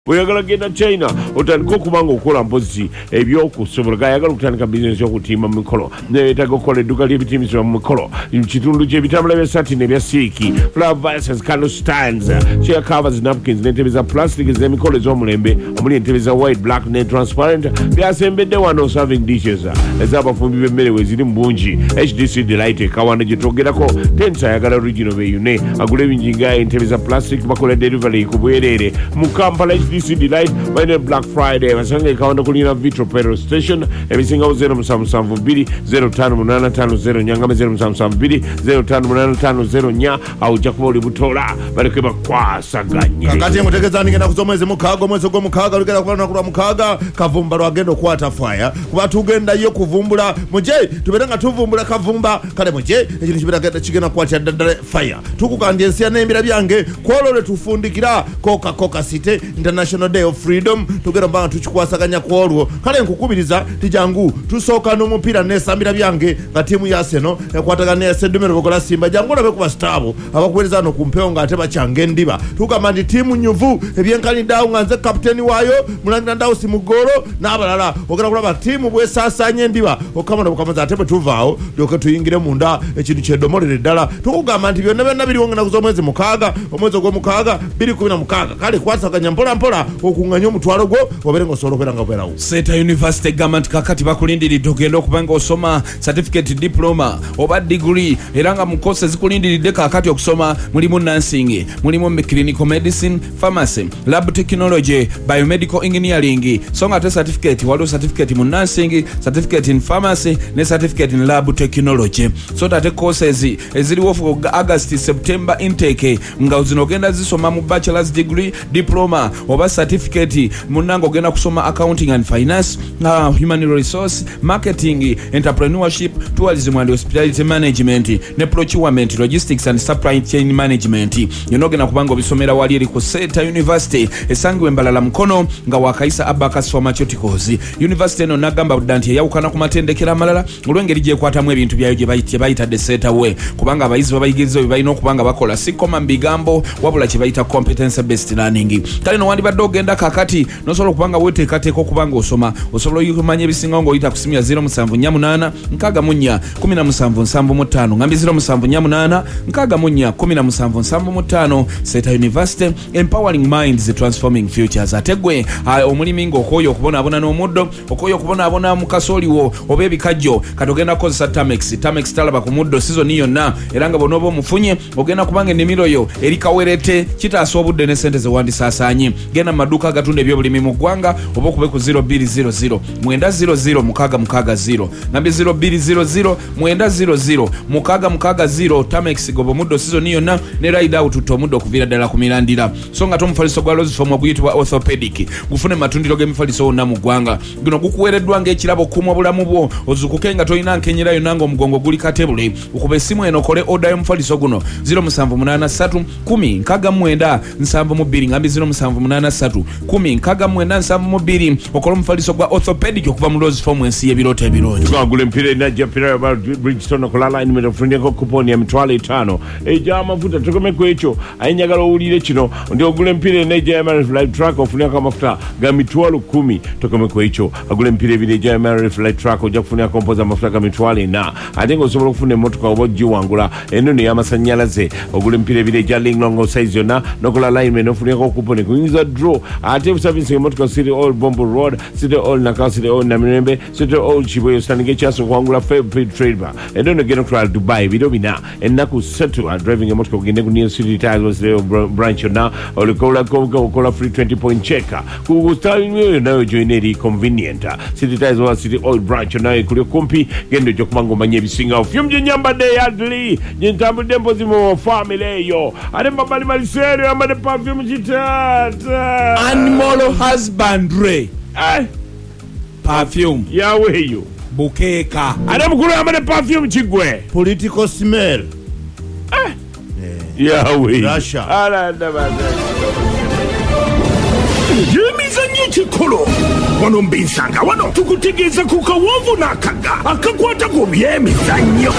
Oyagala genda China otandika okubanga okola mpozi ebyokusobola ayagala okutandika bizinesi yokutimba mu mikolo neetaga okukola edduuka ly'ebitimbisibwa mu mikolo kitundu ky'ebitambula bya satin ebya siiki flower vases candle stands chair covers napkins n'entebe za plastic z'emikolo ez'omulembe omuli entebe za white black ne transparent byasembedde wano serving dishes ez'abafumbi b'emmere weziri mu bungi HDC Delight ekawana gye twogerako tensa ayagala original beeyune agula ebingi nga entebe za plastic bakola delivery ku bwereere mu Kampala HDC Delight by Black Friday basanga ekawana kulina Vitro Petrol Station ebisingawo 0772 058550 nyangame 0772 058550 nya awujja kuba oli butola baleke bakwasaganye kakati mutegeza ngenda kuzomwezi mukaaga omwezi gw'omukaaga lugenda kubana kula mukaaga kavumba lwagenda okwata fire kuba tugenda yo kuvumbula muje tubera nga tuvumbula kavumba kale muje ekintu kibera kigenda kwata ddala fire tukukandye ensi n'embira byange kwolole tufundikira Coca City International Day of Freedom tugera mbanga tukikwasaganya kwolwo kale nkukubiriza tijangu tusooka n'omupiira n'esambira byange nga tiimu ya Arsenal ekwatagana ne Sedumero bokola Simba jangu olabe kuba stabo abakuwereza no kumpewo nga ate bacyange ndiba tugamba ndi tiimu nyuvu ebyenkaniddawo nga nze kapiteni waayo mulangira ndawo si mugolo n'abalala ogera kulaba tiimu bwesaasanye ndiba okamana bukamaza ate bwe tuvaawo lyoke tuyingire munda ekintu kyedomolere ddala tukugamba nti byonna byonna biriwo ngenda kuza omwezi mukaaga omwezi ogw'omukaaga 216 kale kwasaganya mpola okunganya omutwalo gwo obere ng'osobola okubeera nga bwerawo Seta University Government kakati bakulindiridde ogenda okuba nga osoma certificate diploma oba degree era nga mu course zikulindiridde kakati okusoma mulimu nursing mulimu clinical medicine pharmacy lab technology biomedical engineering so nga ate certificate waliwo certificate mu nursing certificate in pharmacy ne certificate in lab technology so ate courses eziriwo August September intake nga zino ogenda zisoma mu bachelor's degree diploma oba certificate munango ogenda kusoma accounting and finance human resource marketing entrepreneurship tourism and hospitality management ne procurement logistics and supply chain management yono ogenda kubanga obisomera wali eri ku Seta University esangiwe Mbalala Mukono nga wakaisa Abacus Pharmaceuticals University eno nagamba budanti yawukana ku matendekera amalala olw'engeri gyekwatamu ebintu byayo gye bayitadde Seta we kubanga abayizi babayigiriza bye balina okubanga bakola si koma mbigambo wabula kye bayita competence based learning kale no wandibadde ogenda kakati nosobola okubanga weteekateeka okubanga osobola okumanya ebisingawo ng'oyita ku simu ya 0748 64 1775 ngambi 0748 64 1775 Seta University empowering minds transforming futures ate gwe omulimi ng'okooyo okubonaabona n'omuddo okooyo okubonaabona mu kasooliwo oba ebikajjo kati ogenda kukozesa Tamex talaba ku muddo sizoni yonna era nga bonooba omufunye ogenda kubanga ennimiro yo eri kawerete kitaasa obudde ne sente ze wandisaasaanye genda mu maduuka agatunda ebyobulimi mu ggwanga oba okube ku 0200 900 660 ngambi 0200 900 660 Tamex gobo muddo sizoni yonna ne ride out tutto muddo okuviira ddala ku mirandira so nga tomufaliso gwa Roseform oguyitibwa orthopedic gufune matundiro g'emifaliso wonna mu ggwanga guno gukuweereddwa ng'ekirabo okuuma obulamu bwo ozukuke nga tolina nkenyera yonna ng'omugongo guli katebule okuba essimu eno okole oda y'omufaliso guno 0783 10 69 ngambi 0783 10 69 okola omufaliso gwa orthopedic okuva mu Roseform ensi y'ebirooto ebirungi twagula empira enajja pira ba Bridgestone okola alignment ofuneko coupon ya mitwalo 5 ej'amafuta tukomeko ekyo ayinyagala owulire kino ndi ogula empira enajja ya Marriott Light Truck ofuneko amafuta ga mitwalo 10 tukomeko ekyo agula empira ebiri ejja ya Marriott Light Truck ojja kufunira kompoza amafuta ga mitwalo 4 ate ng'osobola okufuna emmotoka oba ogiwangula eno n'ey'amasannyalaze ogula empira ebiri ejja Linglong size yonna n'okola alignment ofuneko coupon kuyinza draw ate busabinsi emmotoka City Oil Bombo Road City Oil Nakala City Oil Namirembe City Oil Chiboyo standing ekyasa okuwangula Fairfield Trade Bar eno n'ogenda okutwala Dubai biro bina ennaku 3 driving emmotoka ogende ku New City Tires branch yonna olikola free 20 point check ku styling yo nayo join eri convenient City Tires wa City Oil branch nayo kuli kumpi gendo jo kubanga omanye ebisingawo fyum gye nyambadde yadli gye ntambudde mpozi mu family eyo ate mbabali malisero yambadde perfume kitata animal husbandry perfume yaweeyo bukeeka ate mukulu yambadde perfume kigwe political smell yaweeyo Russia Yemizannyo kikolo wano mbinsanga wano tukutegeeza ku kawonvu n'akaga akakwata ku byemizannyo